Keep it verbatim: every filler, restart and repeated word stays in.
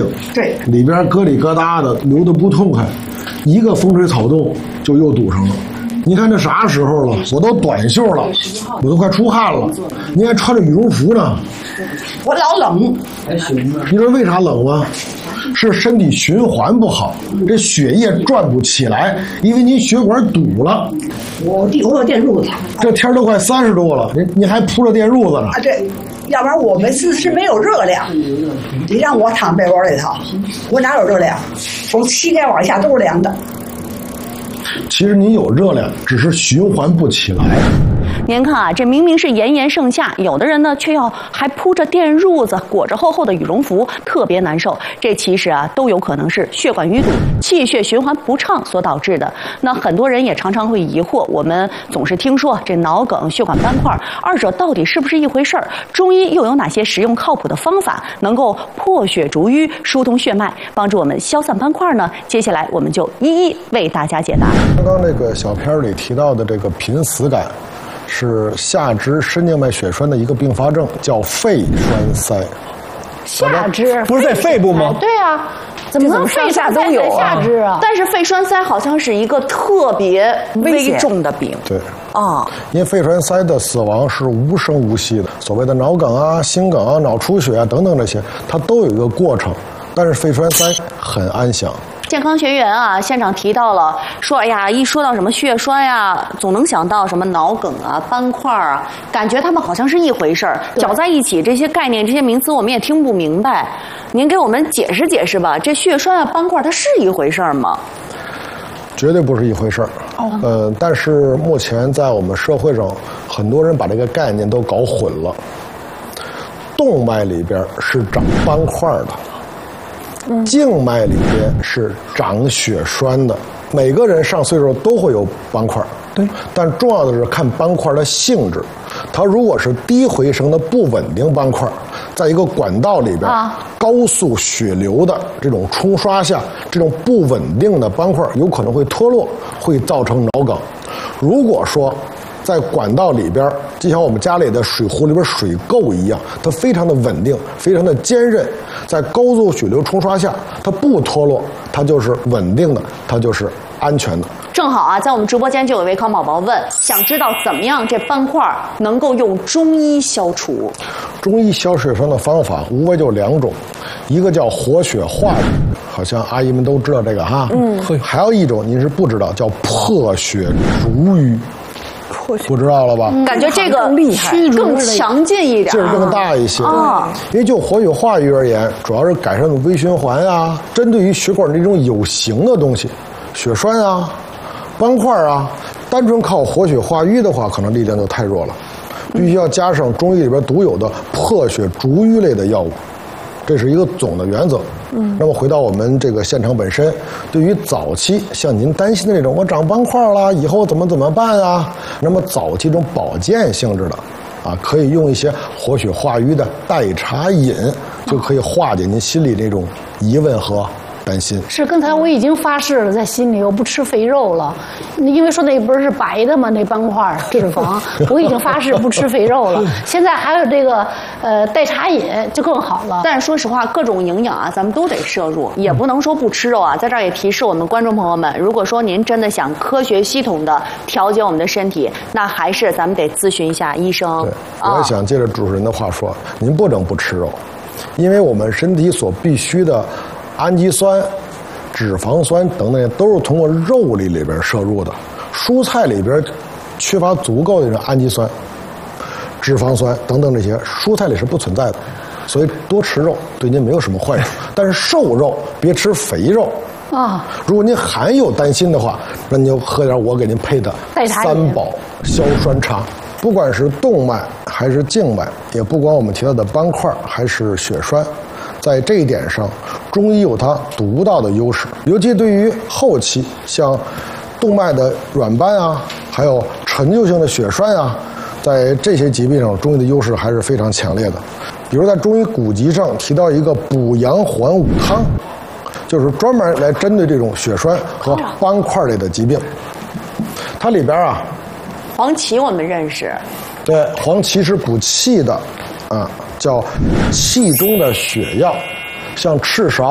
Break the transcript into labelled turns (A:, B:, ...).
A: 净，
B: 对，
A: 里边疙里疙瘩的，流的不痛快，一个风吹草动就又堵上了。你看这啥时候了？我都短袖了，我都快出汗了，你还穿着羽绒服呢。
B: 我老冷。
A: 你说为啥冷吗？是身体循环不好，这血液转不起来，因为您血管堵了。
B: 我我有电褥子。
A: 这天都快三十度了，你你还铺着电褥子呢？
B: 啊，对，要不然我们是是没有热量。你让我躺被窝里头，我哪有热量？从膝盖往下都是凉的。
A: 其实你有热量，只是循环不起来。
C: 您看啊，这明明是炎炎盛夏，有的人呢却要还铺着电褥子，裹着厚厚的羽绒服，特别难受。这其实啊都有可能是血管淤堵、气血循环不畅所导致的。那很多人也常常会疑惑，我们总是听说这脑梗、血管斑块，二者到底是不是一回事儿？中医又有哪些实用靠谱的方法能够破血逐瘀、疏通血脉，帮助我们消散斑块呢？接下来我们就一一为大家解答。
A: 刚刚那个小片里提到的这个贫死感，是下肢深静脉血栓的一个并发症，叫肺栓塞。
D: 下肢
E: 不是在肺部吗？
D: 对啊，怎么能肺
C: 上下都有
D: 下肢啊？
C: 但是肺栓塞好像是一个特别危重的病。
A: 对
C: 啊，
A: 因为肺栓塞的死亡是无声无息的，所谓的脑梗啊、心梗啊、脑出血啊等等这些，它都有一个过程，但是肺栓塞很安详。
C: 健康学员啊，现场提到了说，哎呀，一说到什么血栓呀，总能想到什么脑梗啊、斑块啊，感觉他们好像是一回事儿，搅在一起，这些概念、这些名词我们也听不明白。您给我们解释解释吧，这血栓啊、斑块它是一回事儿吗？
A: 绝对不是一回事儿。哦，呃，但是目前在我们社会上，很多人把这个概念都搞混了。动脉里边是长斑块的。静脉里边是长血栓的，每个人上岁数都会有斑块，对。但重要的是看斑块的性质，它如果是低回声的不稳定斑块，在一个管道里边、啊、高速血流的这种冲刷下，这种不稳定的斑块有可能会脱落，会造成脑梗。如果说在管道里边，就像我们家里的水壶里边水垢一样，它非常的稳定，非常的坚韧，在高速血流冲刷下，它不脱落，它就是稳定的，它就是安全的。
C: 正好啊，在我们直播间就有位康宝宝问，想知道怎么样这斑块能够用中医消除。
A: 中医消血栓的方法无非就两种，一个叫活血化瘀，好像阿姨们都知道这个哈，嗯，还有一种您是不知道，叫破血逐瘀。不知道了吧？
C: 感觉这个厉害，更强劲一点，
A: 劲儿更大一些啊。因为就活血化瘀而言，主要是改善微循环啊，针对于血管这种有形的东西，血栓啊、斑块啊，单纯靠活血化瘀的话，可能力量就太弱了，必须要加上中医里边独有的破血逐瘀类的药物。这是一个总的原则。嗯，那么回到我们这个现场本身，对于早期像您担心的这种我长斑块了，以后怎么怎么办啊？那么早期这种保健性质的，啊，可以用一些活血化瘀的代茶饮，就可以化解您心里这种疑问和担心。
D: 是，刚才我已经发誓了，在心里我不吃肥肉了，因为说那不是白的吗？那斑块脂肪，我已经发誓不吃肥肉了。现在还有这个呃代茶饮就更好了。
C: 但是说实话，各种营养啊，咱们都得摄入，也不能说不吃肉啊。在这儿也提示我们观众朋友们，如果说您真的想科学系统的调节我们的身体，那还是咱们得咨询一下医生。
A: 对，我也想借着主持人的话说，您不能不吃肉，因为我们身体所必须的氨基酸、脂肪酸等等都是通过肉类里边摄入的，蔬菜里边缺乏足够的氨基酸、脂肪酸等等这些，蔬菜里是不存在的，所以多吃肉对您没有什么坏处。但是瘦肉别吃肥肉啊！如果您还有担心的话，那您就喝点我给您配的三宝消栓茶。不管是动脉还是静脉，也不管我们提到的斑块还是血栓，在这一点上，中医有它独到的优势，尤其对于后期像动脉的软斑啊，还有陈旧性的血栓啊，在这些疾病上，中医的优势还是非常强烈的。比如在中医古籍上提到一个补阳还五汤，就是专门来针对这种血栓和斑块类的疾病。它里边啊，
C: 黄芪我们认识，
A: 对，黄芪是补气的，啊，叫气中的血药，像赤芍。